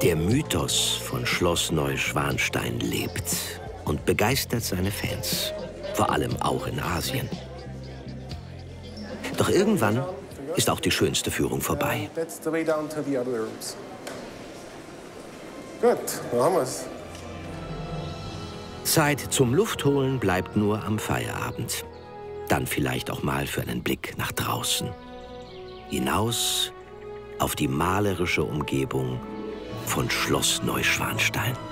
Der Mythos von Schloss Neuschwanstein lebt und begeistert seine Fans, vor allem auch in Asien. Doch irgendwann ist auch die schönste Führung vorbei. Gut, dann haben wir's. Zeit zum Luftholen bleibt nur am Feierabend. Dann vielleicht auch mal für einen Blick nach draußen. Hinaus auf die malerische Umgebung von Schloss Neuschwanstein.